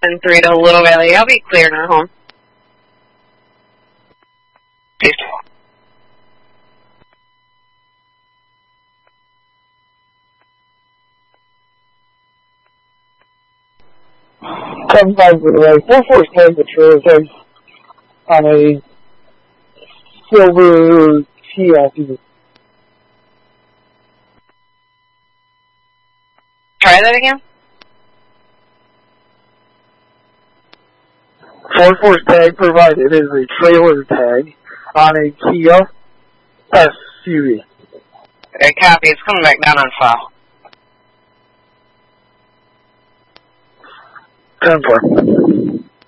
3 to Little Valley. I'll be clear now home. Peace. 7-5 Relay. 4-4 Patrol is on a silver Kia. Try that again? 4-4 tag provided is a trailer tag on a Kia SUV. Okay, copy. It's coming back down on file. 10-4.